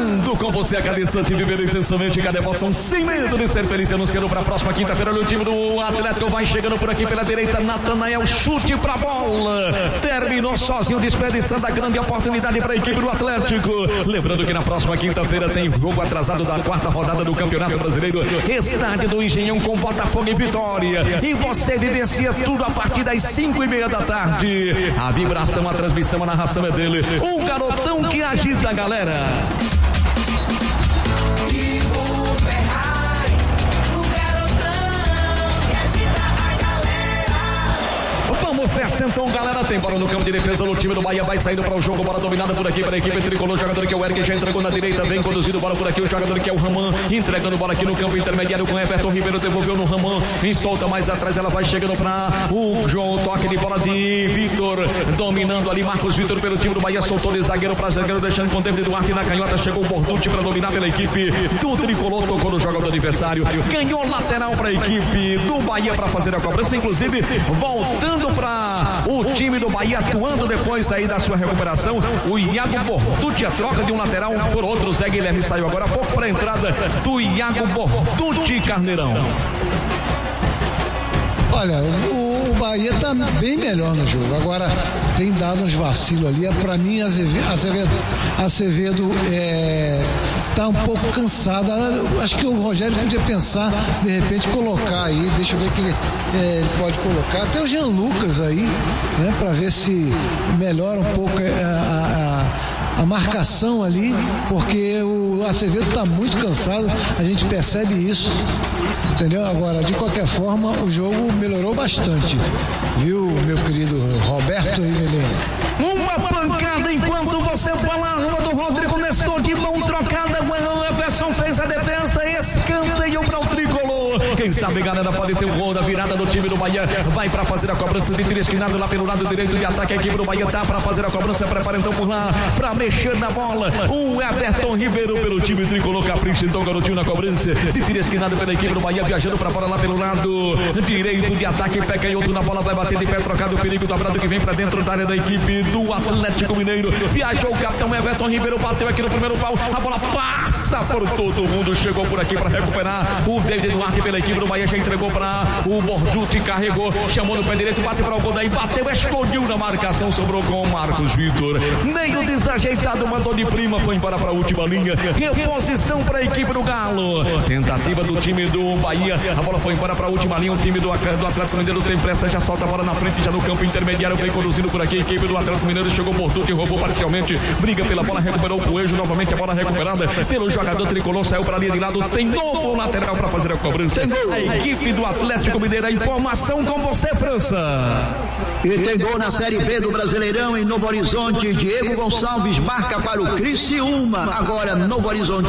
vibrando com você a cada instante, vivendo intensamente cada emoção, sem medo de ser feliz. Anunciando para a próxima quinta-feira, o time do Atlético vai chegando por aqui pela direita. Natanael, chute pra bola, terminou sozinho, desperdiçando a grande oportunidade para a equipe do Atlético. Lembrando que na próxima quinta-feira tem jogo atrasado da quarta rodada do Campeonato Brasileiro, estádio do Engenhão com Botafogo e Vitória, e você vivencia tudo a partir das 5:30 da tarde. A vibração, a transmissão, a narração é dele, o garotão que agita a galera. Vamos nessa então, galera. Tem bola no campo de defesa no time do Bahia. Vai saindo para o jogo. Bola dominada por aqui pela equipe tricolor. O jogador que é o Eric já entregou na direita. Vem conduzindo bola por aqui. O jogador que é o Raman. Entregando bola aqui no campo intermediário com Everton Ribeiro. Devolveu no Raman. E solta mais atrás. Ela vai chegando para o João. Toque de bola de Vitor. Dominando ali Marcos Vitor pelo time do Bahia. Soltou de zagueiro para zagueiro. Deixando com o David Duarte na canhota. Chegou o Borducci para dominar pela equipe do tricolor. Tocou no jogador adversário. Ganhou lateral para a equipe do Bahia para fazer a cobrança. Inclusive, voltando para o time do Bahia, atuando depois aí da sua recuperação, o Iago Borducci, a troca de um lateral por outro. Zé Guilherme saiu agora há pouco para a entrada do Iago Borducci, Carneirão. Olha, o Bahia tá bem melhor no jogo. Agora tem dado uns vacilos ali. Para mim, Acevedo tá um pouco cansado. Acho que o Rogério podia pensar, de repente, colocar aí. Deixa eu ver que ele pode colocar. Até o Jean Lucas aí, né? Para ver se melhora um pouco a marcação ali, porque o Acevedo está muito cansado, a gente percebe isso, entendeu? Agora, de qualquer forma, o jogo melhorou bastante, viu, meu querido Roberto Rivelino? Uma pancada enquanto você fala, a rua do Rodrigo Nestor, de mão trocada, o Everson fez a defesa, escanteio para o tricolor. Quem sabe, galera, pode ter um gol da virada do time do Bahia. Vai para fazer a cobrança de tiro esquinado lá pelo lado direito de ataque. A equipe do Bahia tá para fazer a cobrança, prepara então por lá para mexer na bola. O Everton Ribeiro pelo time tricolor, capricha então, garotinho, na cobrança de tiro esquinado pela equipe do Bahia, viajando para fora lá pelo lado direito de ataque. Pega e outro na bola, vai bater de pé trocado. O perigo dobrado que vem para dentro da área da equipe do Atlético Mineiro. Viajou o capitão Everton Ribeiro, bateu aqui no primeiro pau. A bola passa por todo mundo, chegou por aqui para recuperar. O David Duarte pela equipe do Bahia já entregou para o Borducci, carregou, chamou no pé direito, bate para o gol daí, bateu, explodiu na marcação, sobrou com o Marcos Vitor. Meio desajeitado, mandou de prima, foi embora para a última linha. Reposição para a equipe do Galo. Tentativa do time do Bahia, a bola foi embora para a última linha. O time do Atlético Mineiro tem pressa, já solta a bola na frente, já no campo intermediário, vem conduzindo por aqui. A equipe do Atlético Mineiro chegou, Borducci roubou parcialmente, briga pela bola, recuperou o Coelho, novamente a bola recuperada pelo jogador tricolor, saiu para a linha de lado, tem novo lateral para fazer a cobrança. A equipe do Atlético Mineiro, a informação com você, França. E tem gol na Série B do Brasileirão em Novo Horizonte. Diego Gonçalves marca para o Criciúma. Agora Novo Horizonte.